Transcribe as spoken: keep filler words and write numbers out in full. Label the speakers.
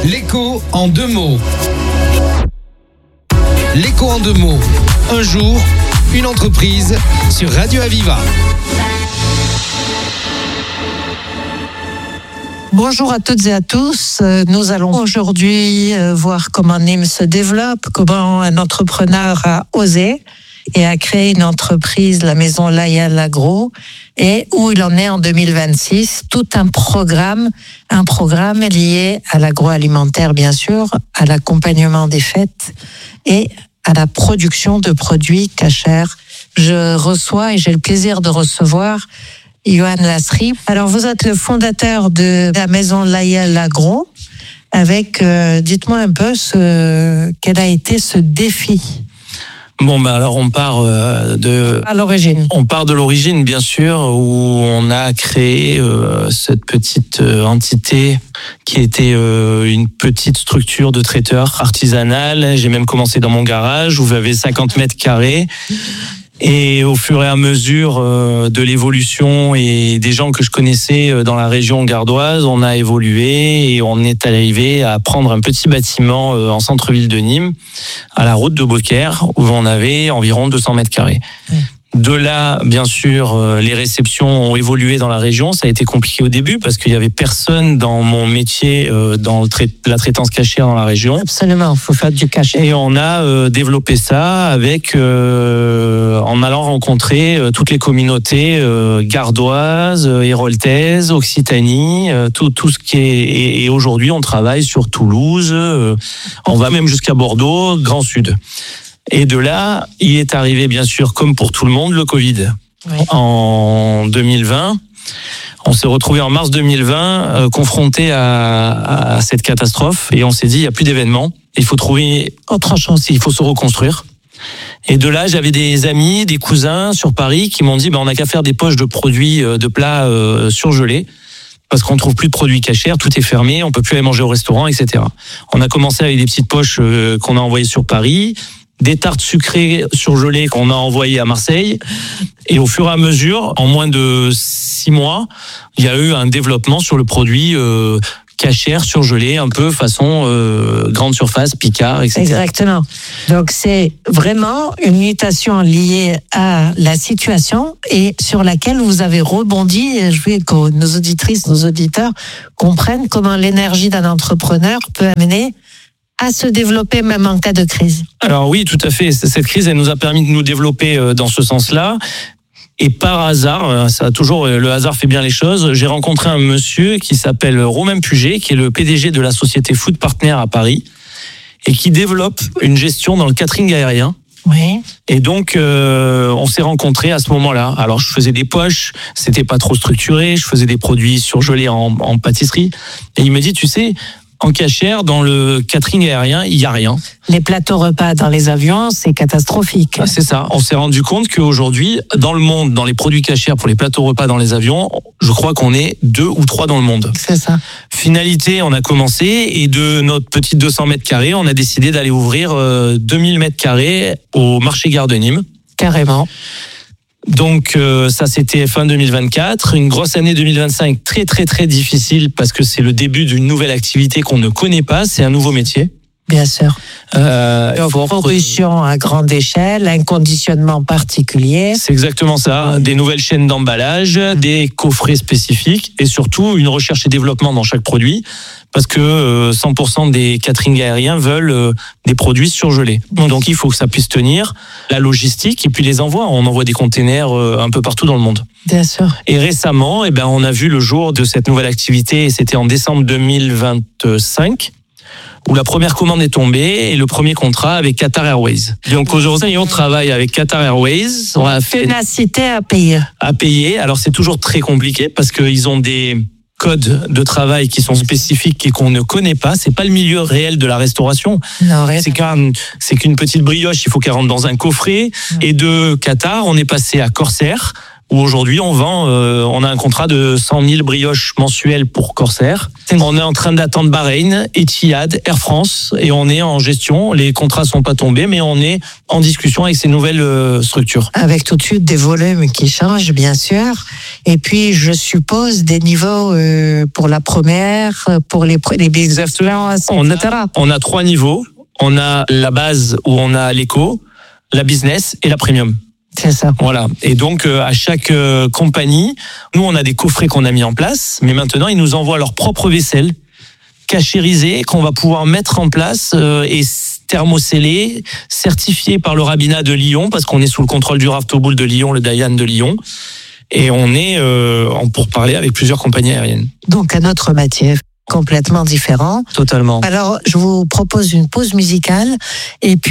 Speaker 1: L'écho en deux mots. L'écho en deux mots. Un jour, une entreprise sur Radio Aviva.
Speaker 2: Bonjour à toutes et à tous. Nous allons aujourd'hui voir comment Nîmes se développe, comment un entrepreneur a osé et a créé une entreprise, la maison Layel Agro, et où il en est en deux mille vingt-six. Tout un programme, un programme lié à l'agroalimentaire, bien sûr, à l'accompagnement des fêtes et à la production de produits cachers. Je reçois et j'ai le plaisir de recevoir Yohan Lasri. Alors, vous êtes le fondateur de la maison Layel Agro. Avec, euh, dites-moi un peu ce, quel a été ce défi.
Speaker 3: Bon, bah alors on part euh, de
Speaker 2: à l'origine.
Speaker 3: On part de l'origine, bien sûr, où on a créé euh, cette petite euh, entité qui était euh, une petite structure de traiteur artisanale. J'ai même commencé dans mon garage où j'avais cinquante mètres carrés. Et au fur et à mesure euh, de l'évolution et des gens que je connaissais dans la région gardoise, on a évolué et on est arrivé à prendre un petit bâtiment euh, en centre-ville de Nîmes, à la route de Beaucaire, où on avait environ deux cents mètres carrés. Mmh. De là, bien sûr, euh, les réceptions ont évolué dans la région. Ça a été compliqué au début parce qu'il y avait personne dans mon métier, euh, dans le trai- la traitance cachère dans la région.
Speaker 2: Absolument, il faut faire du cachet.
Speaker 3: Et on a euh, développé ça avec, euh, en allant rencontrer euh, toutes les communautés euh, gardoises, euh, héroltaises, Occitanie, euh, tout, tout ce qui est. Et, et aujourd'hui, on travaille sur Toulouse. Euh, on va même jusqu'à Bordeaux, Grand Sud. Et de là, il est arrivé, bien sûr, comme pour tout le monde, le Covid. Oui. En deux mille vingt, on s'est retrouvé en mars deux mille vingt euh, confronté à, à cette catastrophe et on s'est dit, il n'y a plus d'événements, il faut trouver autre chose, il faut se reconstruire. Et de là, j'avais des amis, des cousins sur Paris qui m'ont dit, bah, on n'a qu'à faire des poches de produits, de plats euh, surgelés. Parce qu'on ne trouve plus de produits cachers, tout est fermé, on peut plus aller manger au restaurant, et cetera. On a commencé avec des petites poches euh, qu'on a envoyées sur Paris, des tartes sucrées surgelées qu'on a envoyées à Marseille. Et au fur et à mesure, en moins de six mois, il y a eu un développement sur le produit euh, cachère, surgelé, un peu façon euh, grande surface, Picard, et cetera.
Speaker 2: Exactement. Donc c'est vraiment une mutation liée à la situation et sur laquelle vous avez rebondi. Et je veux que nos auditrices, nos auditeurs comprennent comment l'énergie d'un entrepreneur peut amener à se développer même en cas de crise.
Speaker 3: Alors oui, tout à fait. Cette crise, elle nous a permis de nous développer dans ce sens-là. Et par hasard, ça a toujours, le hasard fait bien les choses, j'ai rencontré un monsieur qui s'appelle Romain Puget, qui est le P D G de la société Food Partner à Paris, et qui développe une gestion dans le catering aérien.
Speaker 2: Oui.
Speaker 3: Et donc, euh, on s'est rencontrés à ce moment-là. Alors, je faisais des poches, c'était pas trop structuré, je faisais des produits surgelés en, en pâtisserie. Et il me dit, tu sais, en cachère, dans le catering aérien, il n'y a rien.
Speaker 2: Les plateaux repas dans les avions, c'est catastrophique.
Speaker 3: Ah, c'est ça. On s'est rendu compte qu'aujourd'hui, dans le monde, dans les produits cachers pour les plateaux repas dans les avions, je crois qu'on est deux ou trois dans le monde.
Speaker 2: C'est ça.
Speaker 3: Finalité, on a commencé et de notre petite deux cents mètres carrés, on a décidé d'aller ouvrir euh, deux mille mètres carrés au marché Gare de Nîmes.
Speaker 2: Carrément.
Speaker 3: Donc euh, ça c'était fin deux mille vingt-quatre, une grosse année deux mille vingt-cinq très très très difficile parce que c'est le début d'une nouvelle activité qu'on ne connaît pas, c'est un nouveau métier.
Speaker 2: Bien sûr.
Speaker 3: Euh,
Speaker 2: Donc, production à grande échelle, un conditionnement particulier.
Speaker 3: C'est exactement ça, des nouvelles chaînes d'emballage, des coffrets spécifiques et surtout une recherche et développement dans chaque produit parce que cent pour cent des caterings aériens veulent des produits surgelés. Donc il faut que ça puisse tenir, la logistique et puis les envois. On envoie des containers un peu partout dans le monde.
Speaker 2: Bien sûr.
Speaker 3: Et récemment, eh ben, on a vu le jour de cette nouvelle activité et c'était en décembre deux mille vingt-cinq. Où la première commande est tombée et le premier contrat avec Qatar Airways. Donc aujourd'hui, on travaille avec Qatar Airways. On a fait
Speaker 2: ténacité à payer.
Speaker 3: À payer. Alors c'est toujours très compliqué parce qu'ils ont des codes de travail qui sont spécifiques et qu'on ne connaît pas. C'est pas le milieu réel de la restauration.
Speaker 2: Non,
Speaker 3: c'est qu'un, c'est qu'une petite brioche, il faut qu'elle rentre dans un coffret. Mmh. Et de Qatar, on est passé à Corsair, où aujourd'hui on vend, euh, on a un contrat de cent mille brioches mensuelles pour Corsair. On est en train d'attendre Bahreïn, Etihad, Air France, et on est en gestion. Les contrats sont pas tombés, mais on est en discussion avec ces nouvelles euh, structures.
Speaker 2: Avec tout de suite des volumes qui changent, bien sûr. Et puis, je suppose des niveaux euh, pour la première, pour les, les big influences,
Speaker 3: on
Speaker 2: et cetera.
Speaker 3: A, on a trois niveaux. On a la base où on a l'éco, la business et la premium.
Speaker 2: C'est ça.
Speaker 3: Voilà. Et donc, euh, à chaque euh, compagnie, nous, on a des coffrets qu'on a mis en place, mais maintenant, ils nous envoient leur propre vaisselle, cachérisée, qu'on va pouvoir mettre en place euh, et thermocellée, certifiée par le rabbinat de Lyon, parce qu'on est sous le contrôle du Rav Toboul de Lyon, le Dayan de Lyon. Et on est euh, en pourparlers avec plusieurs compagnies aériennes.
Speaker 2: Donc, un autre métier complètement différent.
Speaker 3: Totalement.
Speaker 2: Alors, je vous propose une pause musicale et puis